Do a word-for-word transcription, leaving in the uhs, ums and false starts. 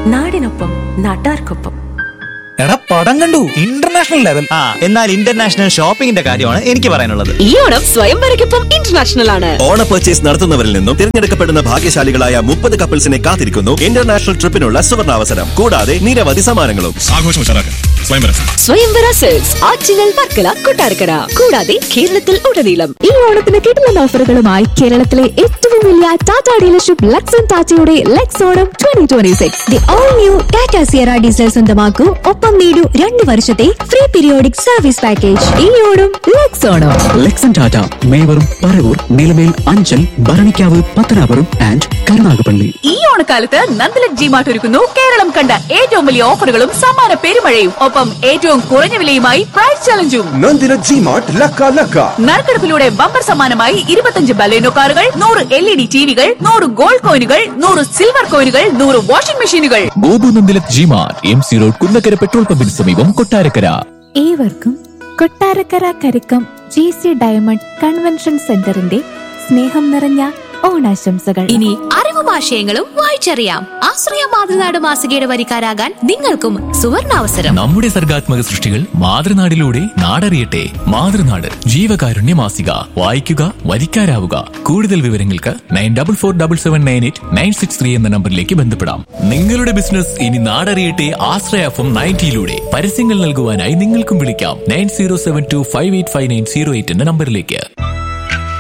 നാടിനൊപ്പം നാട്ടാർക്കൊപ്പം. എടാ പടം കണ്ടു, ഇന്റർനാഷണൽ ലെവൽ. ആ എന്നാൽ ഇന്റർനാഷണൽ ഷോപ്പിംഗിന്റെ കാര്യമാണ് എനിക്ക് പറയാനുള്ളത്. ഈ ഓണം സ്വയംവരയ്ക്കൊപ്പം ഇന്റർനാഷണൽ ആണ്. ഓണ പർച്ചേസ് നടത്തുന്നവരിൽ നിന്നും തിരഞ്ഞെടുക്കപ്പെടുന്ന ഭാഗ്യശാലികളായ മുപ്പത് കപ്പിൾസിനെ കാത്തിരിക്കുന്നു ഇന്റർനാഷണൽ ട്രിപ്പിനുള്ള സുവർണാവസരം. കൂടാതെ നിരവധി സമ്മാനങ്ങളും. ആഘോഷം ഉഷാറാക്കാൻ സ്വയംവര സ്വയംവര സെൽസ് ആറ്റിങ്ങൽ, വർക്കല, കൊട്ടാരക്കര കൂടാതെ കേരളത്തിൽ ഉടനീളം. ഈ ഓണത്തിന് കിട്ടുന്ന ഓഫറുകളുമായി കേരളത്തിലെ ഏറ്റവും വലിയ ടാറ്റ ഡീലർഷിപ്പ് ലക്സൺ ടാറ്റയുടെ Lex Onam twenty twenty six. The all new Tata Sierra diesel സ്വന്തമാക്കൂ. ഒപ്പം നേടൂ രണ്ട് വർഷത്തെ ഫ്രീ പീരിയോഡിക് സർവീസ് പാക്കേജ്. ഈ Onam Lex Onam. Luxon Tata മേവറും Paravur, Nilamel, Anchal, Bharanikkavu, Pathanapuram and Karunagappally. ഈ ഓണക്കാലത്ത് നന്ദലക് ജി മാർട്ട് ഒരുക്കുന്നു കേരളം കണ്ട ഏറ്റവും വലിയ ഓഫറുകളും സമ്മാന പെരുമഴയും. ഒപ്പം ഏറ്റവും കുറഞ്ഞ വിലയുമായി പ്രൈസ് ചലഞ്ചും. നന്ദലക് ജി മാർട്ട് ലക്ക ലക്ക. നറുക്കെടുപ്പിലൂടെ ബമ്പർ സമ്മാനമായി ഇരുപത്തഞ്ച് ബലേനോ കാറുകൾ, നൂറ് എൽ ഇ ഡി ടിവികൾ, നൂറ് ഗോൾഡ് കോയിനുകൾ, നൂറ് സിൽവർ കോയിനുകൾ, നൂറ് വാഷിംഗ് മെഷീനുകൾ. Gopu നന്ദലക് G mart, M C road, Kunnakkara petrol പമ്പിന് സമീപം, കൊട്ടാരക്കര. ഏവർക്കും Kottarakkara Karikkam G C diamond convention സെന്ററിന്റെ സ്നേഹം നിറഞ്ഞ ഓണാശംസകൾ. ഇനി അറിവും ആശയങ്ങളും വായിച്ചറിയാം. ആശ്രയ മാതൃനാട് മാസികയുടെ വരിക്കാരാകാൻ നിങ്ങൾക്കും സുവർണാവസരം. നമ്മുടെ സർഗാത്മക സൃഷ്ടികൾ മാതൃനാടിലൂടെ നാടറിയട്ടെ. മാതൃനാട് ജീവകാരുണ്യ മാസിക. വായിക്കുക, വരിക്കാരാവുക. കൂടുതൽ വിവരങ്ങൾക്ക് nine double four double seven nine eight nine six three എന്ന നമ്പറിലേക്ക് ബന്ധപ്പെടാം. നിങ്ങളുടെ ബിസിനസ് ഇനി നാടറിയട്ടെ. ആശ്രയ എഫ് എം നയൻറ്റിയിലൂടെ പരസ്യങ്ങൾ നൽകുവാനായി നിങ്ങൾക്കും വിളിക്കാം nine zero seven to five eight five nine zero eight എന്ന നമ്പറിലേക്ക്.